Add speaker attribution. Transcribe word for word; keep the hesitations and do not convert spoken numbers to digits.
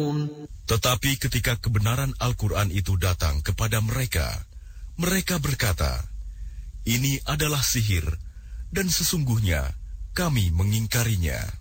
Speaker 1: Tetapi ketika kebenaran Al-Quran itu datang kepada mereka, mereka berkata, "Ini adalah sihir, dan sesungguhnya kami mengingkarinya."